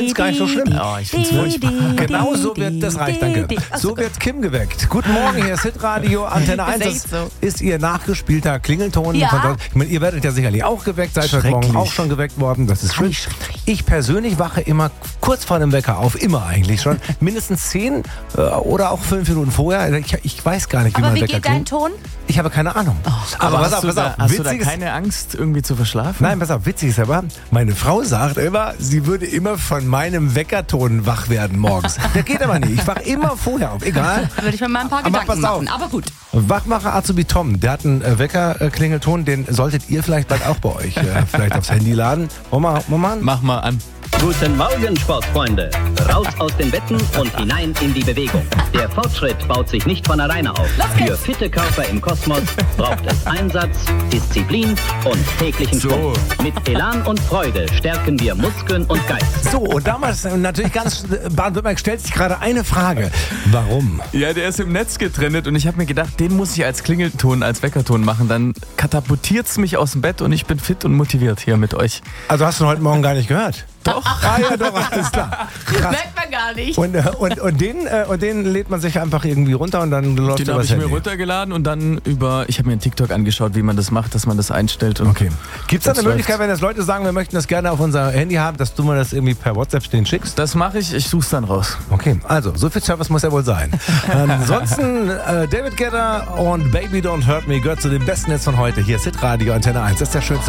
Ist gar nicht so schlimm. Oh, ich find's furchtbar. Genau so wird, das reicht, danke. So wird Kim geweckt. Guten Morgen, hier ist Hitradio Antenne 1. Das ist ihr nachgespielter Klingelton. Ja. Ich meine, ihr werdet ja sicherlich auch geweckt, seid heute Morgen auch schon geweckt worden. Das ist schön. Ich persönlich wache immer kurz vor dem Wecker auf, immer eigentlich schon. Mindestens 10 oder auch 5 Minuten vorher. Ich weiß gar nicht, wie Aber mein wie Wecker geht dein klingt. Ton? Ich habe keine Ahnung. Aber pass hast auf. du da keine Angst, irgendwie zu verschlafen? Nein, pass auf, witzig ist aber, meine Frau sagt immer, sie würde immer von meinem Weckerton wach werden morgens. Der geht aber nicht. Ich wache immer vorher auf, egal. Da würde ich mir mal ein paar Aber Gedanken pass auf. machen. Aber gut. Wachmacher Azubi Tom, der hat einen Weckerklingelton, den solltet ihr vielleicht bald auch bei euch vielleicht aufs Handy laden. Wollen wir mal? Mach mal an. Guten Morgen, Sportfreunde. Raus aus den Betten und hinein in die Bewegung. Der Fortschritt baut sich nicht von alleine auf. Für fitte Körper im Kosmos braucht es Einsatz, Disziplin und täglichen Schwung. Mit Elan und Freude stärken wir Muskeln und Geist. So, und damals natürlich ganz Baden-Württemberg stellt sich gerade eine Frage. Warum? Ja, der ist im Netz getrennt und ich habe mir gedacht, den muss ich als Klingelton, als Weckerton machen. Dann katapultiert's mich aus dem Bett und ich bin fit und motiviert hier mit euch. Also hast du heute Morgen gar nicht gehört? Doch. Ah ja, doch, alles klar. Krass. Merkt man gar nicht. Und den lädt man sich einfach irgendwie runter und dann läuft Den er habe was ich mir Handy. runtergeladen und dann ich habe mir einen TikTok angeschaut, wie man das macht, dass man das einstellt. Und Okay. Gibt es da eine Jetzt Möglichkeit, läuft's. wenn das Leute sagen, wir möchten das gerne auf unser Handy haben, dass du mir das irgendwie per WhatsApp denen schickst? Das mache ich such's dann raus. Okay, also so viel Service muss ja wohl sein. Ansonsten David Guetta und Baby Don't Hurt Me gehört zu den besten Netz von heute. Hier ist Hitradio Antenne 1. Das ist der schönste